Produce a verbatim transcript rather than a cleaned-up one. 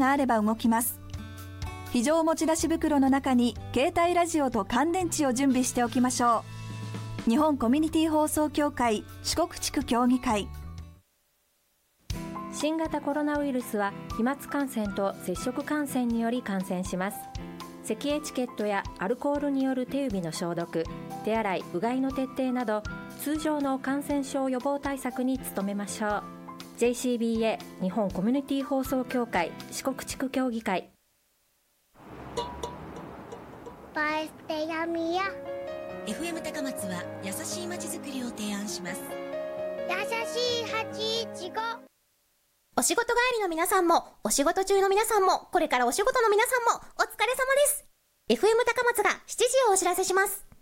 があれば動きます。非常持ち出し袋の中に携帯ラジオと乾電池を準備しておきましょう。日本コミュニティ放送協会四国地区協議会。 新型コロナウイルスは飛沫感染と接触感染により感染します。咳エチケットやアルコールによる手指の消毒、手洗い、うがいの徹底など通常の感染症予防対策に努めましょう。 ジェイシービーエー 日本コミュニティ放送協会四国地区協議会。 バイステヤミヤエフエム 高松は優しい街づくりを提案します。 優しいはちいちご。 お仕事帰りの皆さんも、お仕事中の皆さんも、これからお仕事の皆さんも、お疲れ様です。エフエム 高松がしちじをお知らせします。